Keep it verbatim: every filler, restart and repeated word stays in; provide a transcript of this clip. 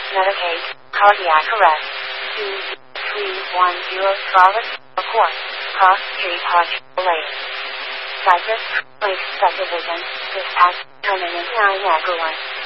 Medicaid, cardiac arrest. two three one zero Scarlet Court, Cross Street Arch, Lake. Cypress Lake Subdivision, Dispatch, terminus nine Niagara one.